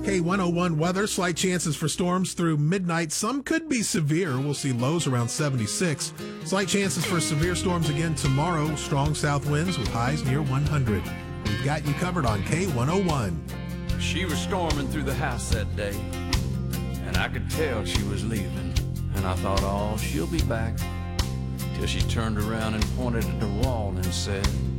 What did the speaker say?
K101 weather, slight chances for storms through midnight. Some could be severe. We'll see lows around 76. Slight chances for severe storms again tomorrow. Strong south winds with highs near 100. We've got you covered on K101. She was storming through the house that day, and I could tell she was leaving. And I thought, oh, she'll be back. Till she turned around and pointed at the wall and said,